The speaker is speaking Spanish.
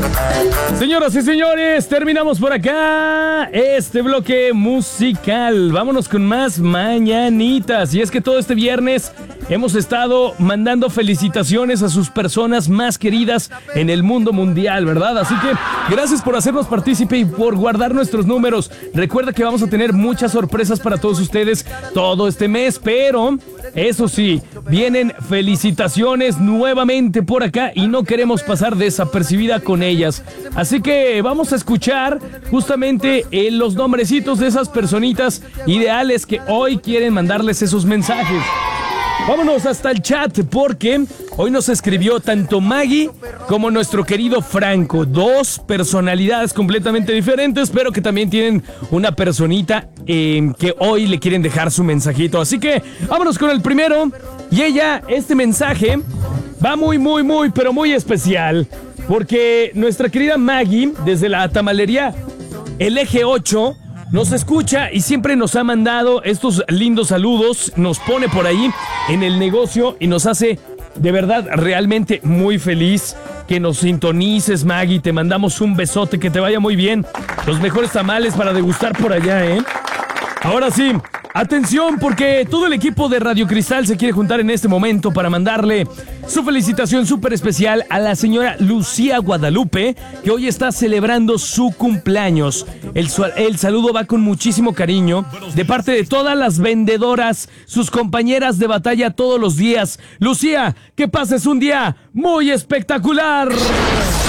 Señoras y señores, terminamos por acá este bloque musical. Vámonos con más mañanitas. Y es que todo este viernes hemos estado mandando felicitaciones a sus personas más queridas en el mundo mundial, ¿verdad? Así que gracias por hacernos partícipe y por guardar nuestros números. Recuerda que vamos a tener muchas sorpresas para todos ustedes todo este mes, pero eso sí, vienen felicitaciones nuevamente por acá y no queremos pasar desapercibida con ellas. Así que vamos a escuchar justamente los nombrecitos de esas personitas ideales que hoy quieren mandarles esos mensajes. Vámonos hasta el chat porque hoy nos escribió tanto Maggie como nuestro querido Franco. Dos personalidades completamente diferentes, pero que también tienen una personita que hoy le quieren dejar su mensajito. Así que vámonos con el primero. Y este mensaje va muy, pero muy especial. Porque nuestra querida Maggie, desde la tamalería El Eje 8, nos escucha y siempre nos ha mandado estos lindos saludos, nos pone por ahí en el negocio y nos hace de verdad realmente muy feliz que nos sintonices, Maggie. Te mandamos un besote, que te vaya muy bien. Los mejores tamales para degustar por allá, ¿eh? Ahora sí, atención, porque todo el equipo de Radio Cristal se quiere juntar en este momento para mandarle su felicitación súper especial a la señora Lucía Guadalupe, que hoy está celebrando su cumpleaños. El saludo va con muchísimo cariño de parte de todas las vendedoras, sus compañeras de batalla todos los días. Lucía, que pases un día muy espectacular.